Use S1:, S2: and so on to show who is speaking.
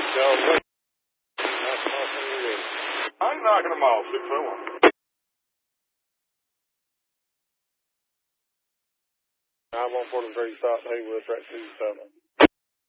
S1: Y'all wait.
S2: I ain't knocking them off, 601.
S1: 9143 South Haywood, track 27.